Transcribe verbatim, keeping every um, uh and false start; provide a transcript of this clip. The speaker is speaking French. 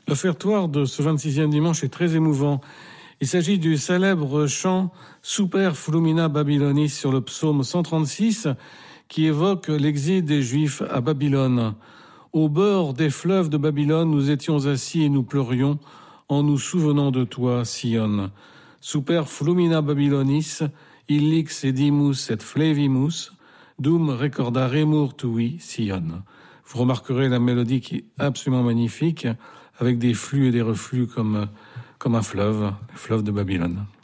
L'offertoire de ce vingt-sixième dimanche est très émouvant. Il s'agit du célèbre chant Super Flumina Babylonis sur le psaume cent trente-six qui évoque l'exil des Juifs à Babylone. Au bord des fleuves de Babylone, nous étions assis et nous pleurions en nous souvenant de toi, Sion. Super Flumina Babylonis, illix edimus et flevimus, dum recordaremur tui, Sion. Vous remarquerez la mélodie qui est absolument magnifique, avec des flux et des reflux comme, comme un fleuve, le fleuve de Babylone.